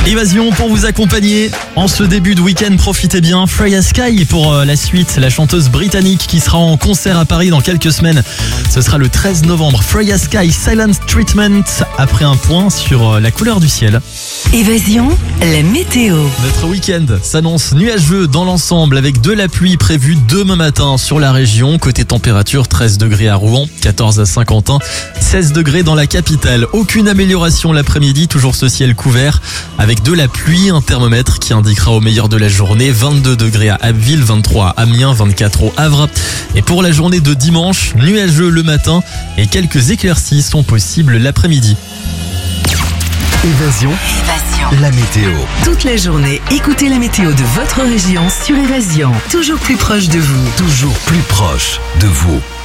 Évasion pour vous accompagner en ce début de week-end. Profitez bien. Freya Sky pour la suite, la chanteuse britannique qui sera en concert à Paris dans quelques semaines. Ce sera le 13 novembre. Freya Sky, Silent Treatment, après un point sur la couleur du ciel. Évasion, la météo. Notre week-end s'annonce nuageux dans l'ensemble avec de la pluie prévue demain matin sur la région. Côté température, 13 degrés à Rouen, 14 à Saint-Quentin, 16 degrés dans la capitale. Aucune amélioration l'après-midi, toujours ce ciel couvert avec de la pluie. Un thermomètre qui indiquera au meilleur de la journée 22 degrés à Abbeville, 23 à Amiens, 24 au Havre. Et pour la journée de dimanche, nuageux le matin et quelques éclaircies sont possibles l'après-midi. Évasion, la météo. Toute la journée, écoutez la météo de votre région sur Évasion. Toujours plus proche de vous. Toujours plus proche de vous.